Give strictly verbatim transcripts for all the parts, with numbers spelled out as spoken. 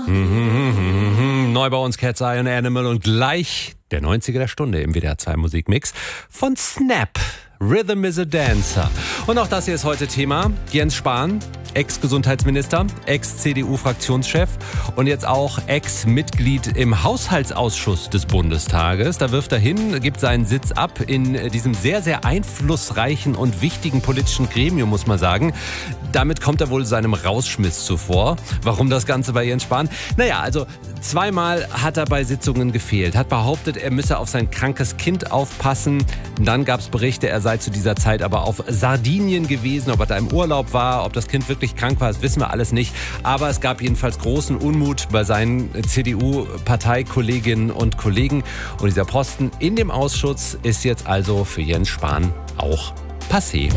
Mhm, neu bei uns Cat's Eye und Animal und gleich der neunziger der Stunde im W D R zwei Musikmix von Snap. Rhythm is a Dancer. Und auch das hier ist heute Thema. Jens Spahn, Ex-Gesundheitsminister, Ex-C D U-Fraktionschef und jetzt auch Ex-Mitglied im Haushaltsausschuss des Bundestages. Da wirft er hin, gibt seinen Sitz ab in diesem sehr, sehr einflussreichen und wichtigen politischen Gremium, muss man sagen. Damit kommt er wohl seinem Rausschmiss zuvor. Warum das Ganze bei Jens Spahn? Naja, also zweimal hat er bei Sitzungen gefehlt, hat behauptet, er müsse auf sein krankes Kind aufpassen. Dann gab es Berichte, er sei zu dieser Zeit aber auf Sardinien gewesen. Ob er da im Urlaub war, ob das Kind wirklich krank war, das wissen wir alles nicht. Aber es gab jedenfalls großen Unmut bei seinen C D U-Parteikolleginnen und Kollegen. Und dieser Posten in dem Ausschuss ist jetzt also für Jens Spahn auch passé.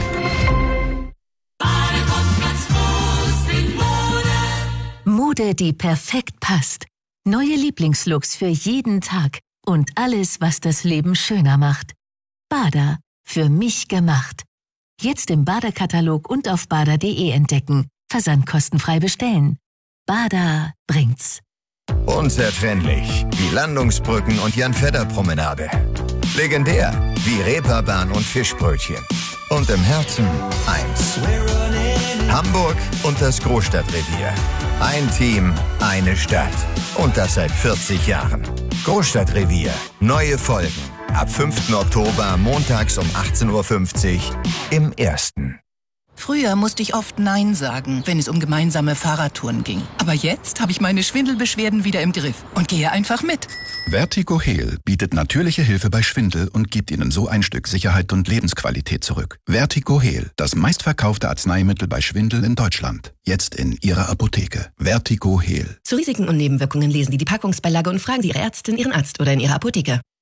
Mode, die perfekt passt. Neue Lieblingslooks für jeden Tag. Und alles, was das Leben schöner macht. Bader. Für mich gemacht. Jetzt im Bader-Katalog und auf bader punkt de entdecken. Versandkostenfrei bestellen. Bader bringt's. Unzertrennlich wie Landungsbrücken und Jan-Fedder-Promenade. Legendär wie Reeperbahn und Fischbrötchen. Und im Herzen eins. Hamburg und das Großstadtrevier. Ein Team, eine Stadt. Und das seit vierzig Jahren. Großstadtrevier. Neue Folgen. Ab fünften Oktober montags um achtzehn Uhr fünfzig im Ersten. Früher musste ich oft Nein sagen, wenn es um gemeinsame Fahrradtouren ging. Aber jetzt habe ich meine Schwindelbeschwerden wieder im Griff und gehe einfach mit. Vertigo Heal bietet natürliche Hilfe bei Schwindel und gibt Ihnen so ein Stück Sicherheit und Lebensqualität zurück. Vertigo Heal, das meistverkaufte Arzneimittel bei Schwindel in Deutschland. Jetzt in Ihrer Apotheke. Vertigo Heal. Zu Risiken und Nebenwirkungen lesen Sie die Packungsbeilage und fragen Sie Ihre Ärztin, Ihren Arzt oder in Ihrer Apotheke.